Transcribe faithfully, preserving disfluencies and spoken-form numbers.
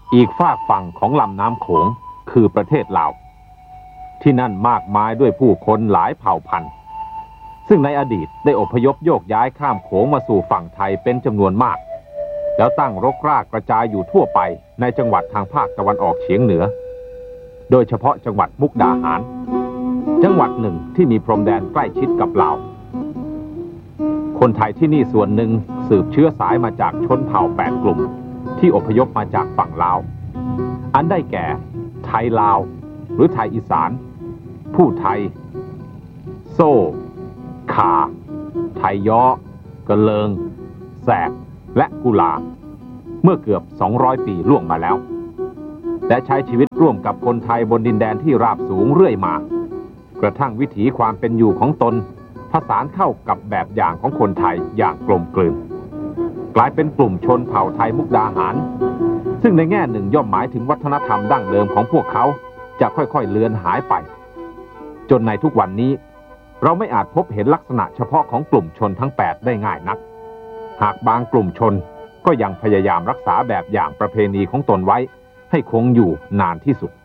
อีกฝากฝั่งของลำน้ำโขงคือประเทศลาวที่นั่นมากมายด้วยผู้คนหลายเผ่าพันธุ์ซึ่งในอดีตได้อพยพโยกย้ายข้ามโขงมาสู่ฝั่งไทยเป็นจำนวนมากแล้วตั้งรกรากกระจายอยู่ทั่วไปในจังหวัดทางภาคตะวันออกเฉียงเหนือโดยเฉพาะจังหวัดมุกดาหารจังหวัดหนึ่งที่มีพรมแดนใกล้ชิดกับลาวคนไทยที่นี่ส่วนหนึ่งสืบเชื้อสายมาจากชนเผ่าแปดกลุ่มที่อพยพมาจากฝั่งลาวอันได้แก่ไทยลาวหรือไทยอีสานผู้ไทยโซ่ขาไทยย้อกระเลิงแสกและกุลาเมื่อเกือบสองร้อยปีล่วงมาแล้วและใช้ชีวิตร่วมกับคนไทยบนดินแดนที่ราบสูงเรื่อยมากระทั่งวิถีความเป็นอยู่ของตนผสานเข้ากับแบบอย่างของคนไทยอย่างกลมกลืนกลายเป็นกลุ่มชนเผ่าไทยมุกดาหารซึ่งในแง่หนึ่งย่อมหมายถึงวัฒนธรรมดั้งเดิมของพวกเขาจะค่อยๆเลือนหายไปจนในทุกวันนี้เราไม่อาจพบเห็นลักษณะเฉพาะของกลุ่มชนทั้งแปดได้ง่ายนักหากบางกลุ่มชนก็ยังพยายามรักษาแบบอย่างประเพณีของตนไว้ให้คงอยู่นานที่สุด